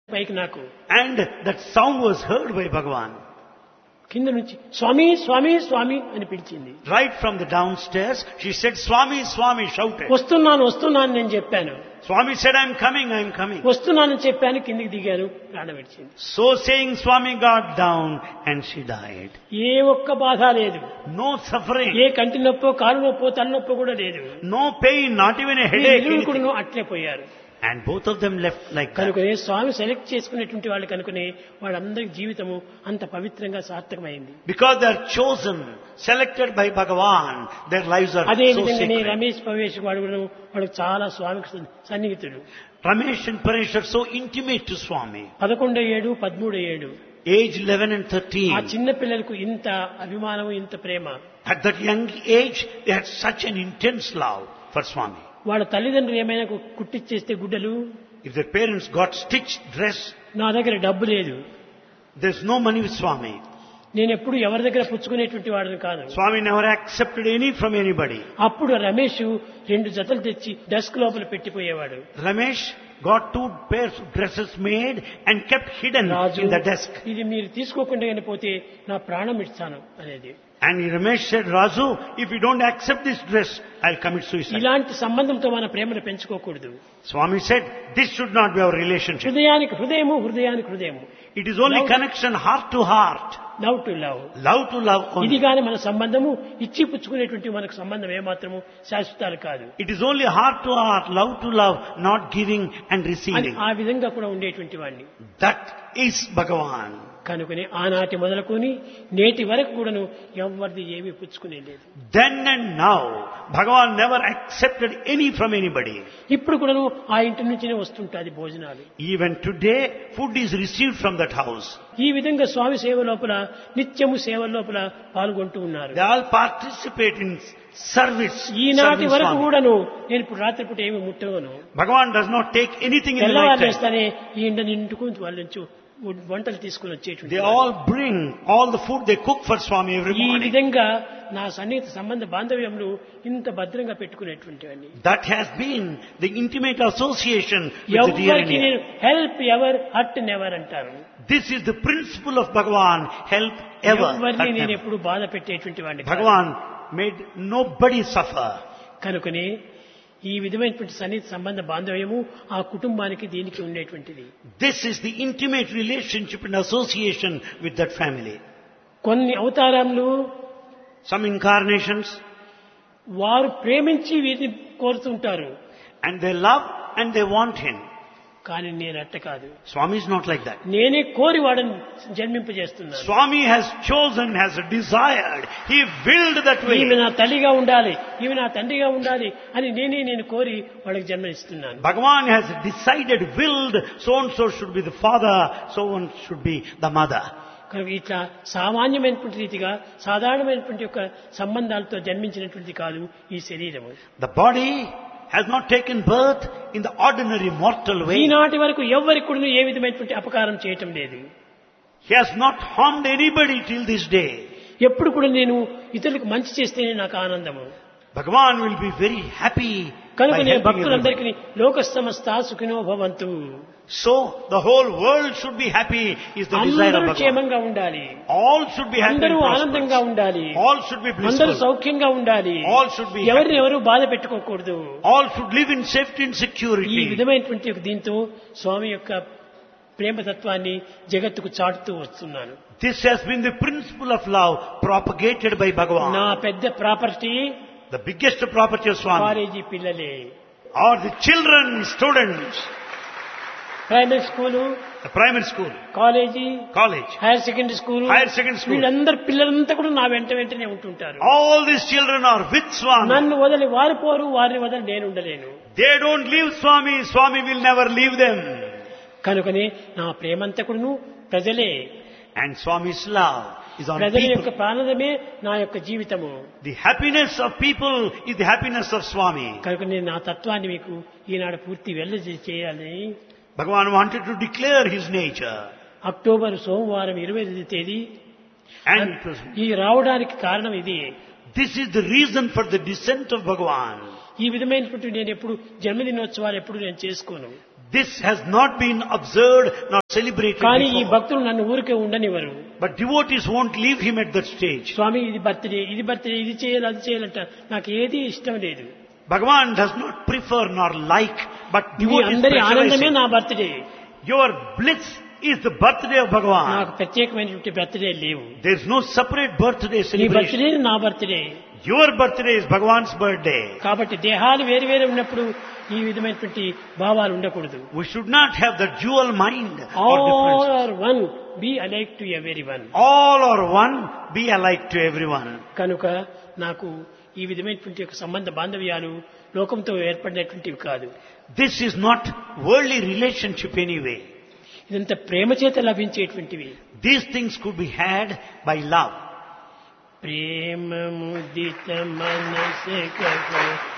పైకి నాకు And that sound was heard by Bhagavan. కింద నుంచి స్వామి స్వామి స్వామి అని పిలిచింది. Right from the downstairs, she said, Swami, Swami, shouted. వస్తున్నాను వస్తున్నాను నేను చెప్పాను. Swami said, I'm coming. వస్తున్నానని చెప్పాను, కిందికి దిగాను, ప్రాణం విడిచింది. So saying, Swami got down and she died. ఏ ఒక్క బాధ లేదు, No suffering, ఏ కంటి నొప్పో కాలు నొప్పో తలనొప్పో కూడా లేదు. no pain, not even a headache. ఇరువురు anything. కూడా అట్లే పోయారు. And both of them left like that. కనుకనే స్వామి సెలెక్ట్ చేసుకునేటువంటి వాళ్ళు కనుకనే వాళ్ళందరి జీవితము అంత పవిత్రంగా సార్థకమైంది. Because they are chosen, selected by Bhagavan, their lives are అదే so విధంగానే sacred. రమేష్ పవేష్ వాడు కూడా వాళ్ళకి చాలా స్వామికి సన్నిహితుడు. Ramesh and Paresh are so intimate to Swami. 11 ఏడు 13 ఏడు Age 11 and ఆ 13. చిన్న పిల్లలకు ఇంత అభిమానం, ఇంత ప్రేమ. At that young age, they had such an intense love for Swami. వాళ్ళ తల్లిదండ్రులు ఏమైనా కుట్టిచ్చేస్తే గుడ్డలు, If their parents got stitched dress, నా దగ్గర డబ్బు లేదు, there's no money with Swami. నేను ఎప్పుడు ఎవరి దగ్గర పుచ్చుకునేటువంటి వాడిని కాదు. Swami never accepted any from anybody. అప్పుడు రమేష్ 2 జతలు తెచ్చి డెస్క్ లోపల పెట్టిపోయేవాడు. Ramesh got 2 pairs of dresses made and kept hidden Raju, in the desk. ఇది మీరు తీసుకోకుండా కానీ పోతే నా ప్రాణం ఇస్తాను అనేది. And Ramesh said, Raju, if you don't accept this dress, I'll commit suicide. ఇలాంటి సంబంధంతో మన ప్రేమను పెంచుకోకూడదు. Swami said, this should not be our relationship. హృదయానికి హృదయము, హృదయానికి హృదయము. It is only connection heart to heart. Love to love. Love to love ఇది only. కానీ మన సంబంధము ఇచ్చి పుచ్చుకునేటువంటి మనకు సంబంధం ఏమాత్రము శాశ్వతాలు కాదు. It is only heart to heart, love to love, not giving and అని receiving. ఆ విధంగా కూడా ఉండేటువంటి వాడిని. That is Bhagavan. కనుకని ఆనాటి మొదలుకొని నేటి వరకు కూడాను ఎవరిది ఏమీ పుచ్చుకునే లేదు. Then and now, Bhagavan never accepted any from anybody. ఇప్పుడు కూడాను ఆ ఇంటి నుంచినే వస్తుంటాది భోజనాలు. Even today, food is received from that house. ఈ విధంగా స్వామి సేవ లోపల నిత్యము సేవ లోపల పాల్గొంటూ ఉన్నారు. They all participate in service. ఈనాటి serving వరకు Swami. కూడాను నేను ఇప్పుడు రాత్రిపూట ఏమి ముట్టవను. Bhagavan does not take anything in the తెల్లవారు night time. వేస్తానే ఈ ఇంటిని ఇంటికి వాళ్ళ నుంచి వంటలు తీసుకుని వచ్చేటువంటి They all bring all the food they cook for Swami every ఈ morning. విధంగా నా సన్నిహిత సంబంధ బాంధవ్యంలో ఇంత భద్రంగా పెట్టుకునేటువంటి వాడిని. That has been the intimate association with the dear and ఎవరికి near. నేను హెల్ప్ ఎవర్ హర్ట్ నెవర్ అంటారు. This is the principle of Bhagavan, help ever. ఎవరిని hurt నేను never. ఎప్పుడు బాధ పెట్టేటువంటి వాడిని కాదు. Bhagavan made nobody suffer. కనుకనే ఈ విధమైనటువంటి సన్నిహిత సంబంధ బాంధవ్యము ఆ కుటుంబానికి దీనికి ఉండేటువంటిది. This is the intimate relationship and association with that family. కొన్ని అవతారములు Some incarnations, వారు ప్రేమించి వీరిని కోరుతుంటారు, and they love and they want him. కానీ నేను అట్ట కాదు. Swami is not like that. నేనే కోరి వాడని జన్మింపజేస్తున్నాను. Swami has chosen, has desired. He willed that way. ఈమె నా తల్లిగా ఉండాలి, ఈమె నా తండ్రిగా ఉండాలి అని నేను కోరి వాళ్ళకి జన్మనిస్తున్నాను. Bhagavan has decided, willed, so and so should be the father, so and should be the mother. కనుక ఇట్లా సామాన్యమైనటువంటి రీతిగా సాధారణమైనటువంటి యొక్క సంబంధాలతో జన్మించినటువంటి కాదు ఈ శరీరము. The body has not taken birth in the ordinary mortal way. ఈనాటి వరకు ఎవరికి కూడా ఏ విధమైనటువంటి అపకారం చేయటం లేదు. He has not harmed anybody till this day. ఎప్పుడు కూడా నేను ఇతరులకు మంచి చేస్తేనే నాకు ఆనందము. Bhagavan will be very happy కనుక by నేను helping everybody. భక్తులందరికీ లోక సమస్తా సుఖినో భవంతు, So the whole world should be happy is the desire of అందరూ Bhagavan. క్షేమంగా ఉండాలి, All should be happy and అందరూ ఆనందంగా prosperous. ఉండాలి, All should be అందరూ blissful. సౌఖ్యంగా ఉండాలి, All should be ఎవరిని happy. ఎవరు బాధ పెట్టుకోకూడదు. All should live in safety and ఈ security. విధమైనటువంటి ఒక దీంతో స్వామి యొక్క ప్రేమతత్వాన్ని జగత్తుకు చాటుతూ వస్తున్నాను. This has been the principle of love propagated by నా Bhagavan. పెద్ద property The biggest property of Swami college పిల్లలే. are the children, students, primary school, the primary school, college, college, higher secondary school, higher secondary school. వీళ్ళందరూ పిల్లలంతా కూడా నా వెంటనే ఉంటుంటారు. All these children are with Swami. నన్ను వదిలి వారు పోరు, వారిని వదిలి నేను ఉండలేను. They don't leave Swami. Swami will never leave them. కనుకనే నా ప్రేమంతా కూడాను ప్రజలే. And Swami's love is on ప్రజల యొక్క people. ప్రాణమే నా యొక్క జీవితము. The happiness of people is the happiness of Swami. కనుక నేను నా తత్వాన్ని మీకు ఈనాడు పూర్తి చేయాలని Bhagavan wanted to declare his nature. October సోమవారం 25వ తేదీ And it was, ఈ రావడానికి కారణం ఇది. this is the reason for the descent of Bhagavan. ఈ విధమైనటువంటి నేను ఎప్పుడు జన్మదినోత్సవాలు ఎప్పుడు నేను చేసుకోను. This has not been observed nor celebrated కానీ ఈ before. భక్తులు నన్ను ఊరికే ఉండనివ్వరు. But devotees won't leave him at that stage. స్వామి ఇది బర్త్డే, ఇది చేయాలి, అది చేయాలంట. నాకు ఏది ఇష్టం లేదు. Bhagavan does not prefer nor like, but me devotees అందరి ఆనందమే pressurizing. నా birthday. Your bliss is the birthday of Bhagavan. నాకు ప్రత్యేకమైనటువంటి బర్త్డే లేవు. There is no separate birthday నీ celebration. బర్త్డే నా birthday. Your birthday is Bhagavan's birthday. కాబట్టి దేహాలు వేరు వేరు ఉన్నప్పుడు ఈ విధమైనటువంటి భావాలు ఉండకూడదు. We should not have the dual mind or all difference. Are one, be alike to everyone. All are one, be alike to everyone. కనుక నాకు ఈ విధమైనటువంటి ఒక సంబంధ బాంధవ్యాలు లోకంతో ఏర్పడినటువంటివి కాదు. This is not worldly relationship anyway. ఇదంతా ప్రేమ చేత లభించేటువంటివి. These things could be had by love. ప్రేమ ముదిత మనసే కహో